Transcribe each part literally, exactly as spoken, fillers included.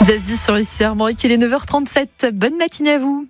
Zazie sur ici Armorique, il est neuf heures trente-sept. Bonne matinée à vous.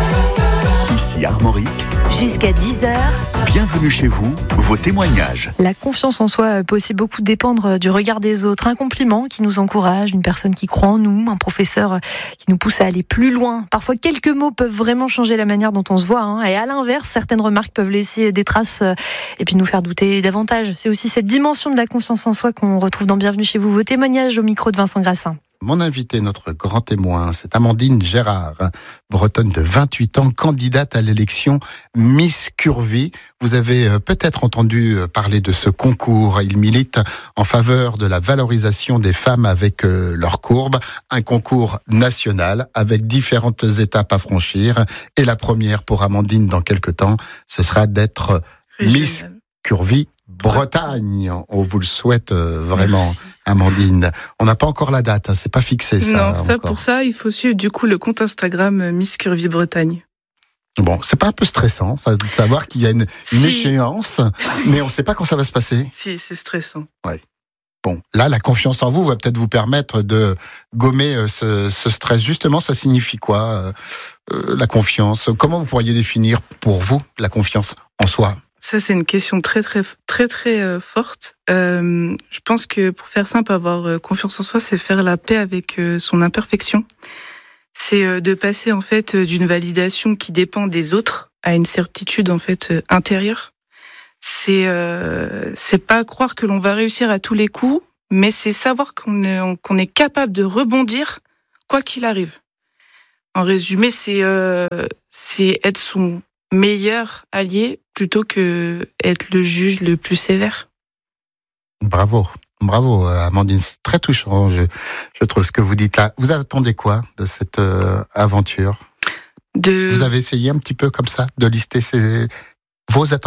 Ici Armorique. Jusqu'à dix heures. Bienvenue chez vous, vos témoignages. La confiance en soi peut aussi beaucoup dépendre du regard des autres. Un compliment qui nous encourage, une personne qui croit en nous, un professeur qui nous pousse à aller plus loin. Parfois, quelques mots peuvent vraiment changer la manière dont on se voit. Hein. Et à l'inverse, certaines remarques peuvent laisser des traces et puis nous faire douter davantage. C'est aussi cette dimension de la confiance en soi qu'on retrouve dans Bienvenue chez vous. Vos témoignages au micro de Vincent Grassin. Mon invité, notre grand témoin, c'est Amandine Gérard, bretonne de vingt-huit ans, candidate à l'élection Miss Curvy. Vous avez peut-être entendu parler de ce concours. Il milite en faveur de la valorisation des femmes avec leurs courbes. Un concours national avec différentes étapes à franchir. Et la première pour Amandine dans quelques temps, ce sera d'être Miss Curvy Bretagne. On vous le souhaite vraiment. Merci. Amandine, on n'a pas encore la date, hein, c'est pas fixé ça. Non, ça, pour ça, il faut suivre du coup le compte Instagram Miss Curvy Bretagne. Bon, c'est pas un peu stressant de savoir qu'il y a une, une si. échéance, mais on ne sait pas quand ça va se passer. Si, c'est stressant. Ouais. Bon, là, la confiance en vous va peut-être vous permettre de gommer ce, ce stress. Justement, ça signifie quoi, euh, la confiance ? Comment vous pourriez définir pour vous la confiance en soi ? Ça, c'est une question très, très, très, très euh, forte. Euh, je pense que pour faire simple, avoir euh, confiance en soi, c'est faire la paix avec euh, son imperfection. C'est euh, de passer, en fait, euh, d'une validation qui dépend des autres à une certitude, en fait, euh, intérieure. C'est, euh, c'est pas croire que l'on va réussir à tous les coups, mais c'est savoir qu'on est, qu'on est capable de rebondir quoi qu'il arrive. En résumé, c'est, euh, c'est être son meilleur allié plutôt que être le juge le plus sévère. Bravo, bravo Amandine, c'est très touchant, je, je trouve ce que vous dites là. Vous attendez quoi de cette euh, aventure ? de... Vous avez essayé un petit peu comme ça de lister ces... vos attentes ?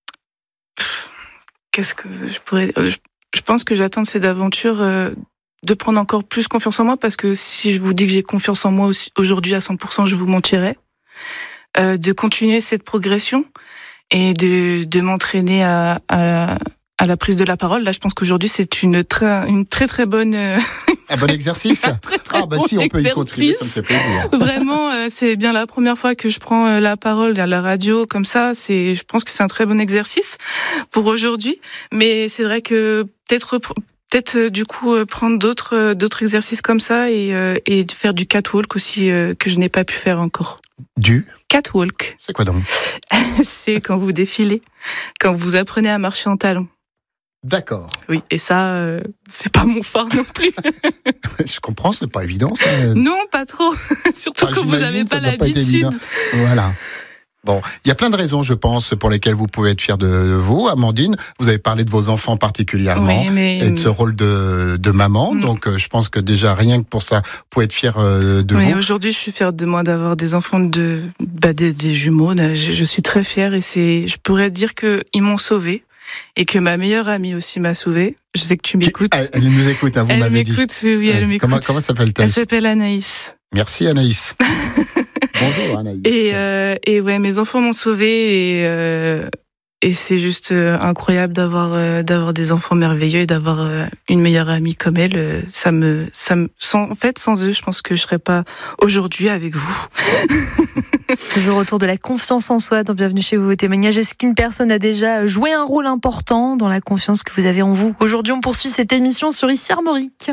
Qu'est-ce que je pourrais... Je, je pense que j'attends de cette aventure euh, de prendre encore plus confiance en moi, parce que si je vous dis que j'ai confiance en moi aussi, aujourd'hui à cent pour cent, je vous mentirais. Euh, de continuer cette progression et de, de m'entraîner à, à, à la prise de la parole. Là, je pense qu'aujourd'hui, c'est une très, une très, très bonne... Euh... Un bon exercice. Un très, très ah, bah bon si, on peut exercice. y contribuer, ça me fait plaisir. Vraiment, euh, c'est bien la première fois que je prends euh, la parole à la radio comme ça. C'est, je pense que c'est un très bon exercice pour aujourd'hui. Mais c'est vrai que peut-être... Peut-être euh, du coup euh, prendre d'autres euh, d'autres exercices comme ça et euh, et faire du catwalk aussi euh, que je n'ai pas pu faire encore. Du catwalk. C'est quoi donc ? C'est quand vous défilez, quand vous apprenez à marcher en talons. D'accord. Oui, et ça euh, c'est pas mon fort non plus. Je comprends, c'est pas évident ça. Non, pas trop. Surtout quand vous n'avez pas l'habitude. Pas voilà. Bon, il y a plein de raisons, je pense, pour lesquelles vous pouvez être fière de vous, Amandine. Vous avez parlé de vos enfants particulièrement, oui, mais... et de ce rôle de, de maman. Mmh. Donc, euh, je pense que déjà, rien que pour ça, vous pouvez être fière euh, de oui, vous. Aujourd'hui, je suis fière de moi d'avoir des enfants, de, bah, des, des jumeaux. Je, je suis très fière et c'est, je pourrais dire qu'ils m'ont sauvée et que ma meilleure amie aussi m'a sauvée. Je sais que tu m'écoutes. Elle, elle nous écoute, hein, vous elle m'avez dit. Elle m'écoute, oui, elle m'écoute. Comment, comment s'appelle-t-elle ? Elle s'appelle Anaïs. Merci Anaïs. Bonjour Anaïs. Et, euh, et ouais, mes enfants m'ont sauvée et, euh, et c'est juste euh, incroyable d'avoir, euh, d'avoir des enfants merveilleux et d'avoir euh, une meilleure amie comme elle. Euh, ça me, ça me, sans, en fait, sans eux, je pense que je serais pas aujourd'hui avec vous. Toujours autour de la confiance en soi dans Bienvenue chez vous, vos témoignages. Est-ce qu'une personne a déjà joué un rôle important dans la confiance que vous avez en vous ? Aujourd'hui, on poursuit cette émission sur Ici Armorique.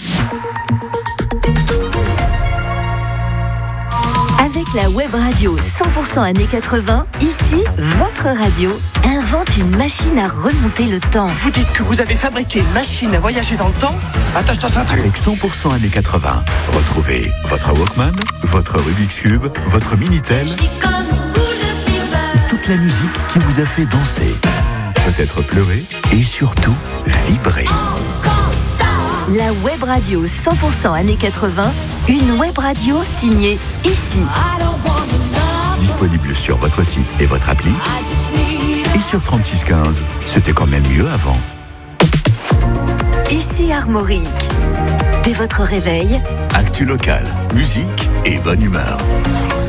Avec la web radio cent pour cent années quatre-vingts, ici, votre radio invente une machine à remonter le temps. Vous dites que vous avez fabriqué une machine à voyager dans le temps ? Attache-toi ça. Avec cent pour cent années quatre-vingts, retrouvez votre Walkman, votre Rubik's Cube, votre Minitel, toute la musique qui vous a fait danser, peut-être pleurer et surtout vibrer. La web radio cent pour cent années quatre-vingts, une web radio signée ici. Disponible sur votre site et votre appli. Et sur trente-six quinze, c'était quand même mieux avant. Ici Armorique. Dès votre réveil, actu local, musique et bonne humeur.